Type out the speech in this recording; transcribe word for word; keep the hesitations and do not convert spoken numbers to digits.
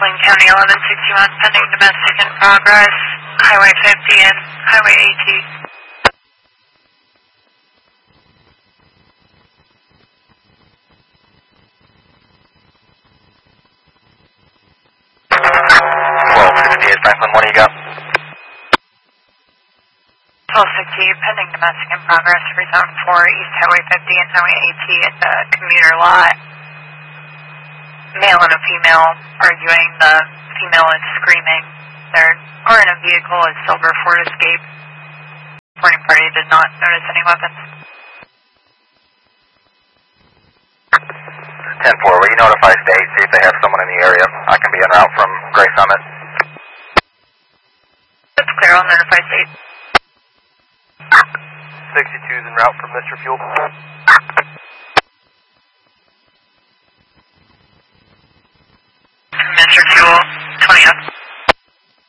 Franklin County eleven sixty-one, pending domestic in progress, Highway fifty and Highway eighty. twelve fifty-eight Franklin, what do you got? twelve sixty, pending domestic in progress, rezone for East Highway fifty and Highway eighty at the commuter lot. Male and a female arguing, the female is screaming. They're are in a vehicle, a silver Ford Escape. Reporting party did not notice any weapons. ten four, will you notify state, see if they have someone in the area? I can be en route from Gray Summit. That's clear, I'll notify state. sixty-two is en route from Mister Fuel. Mister Fuel, twenty up.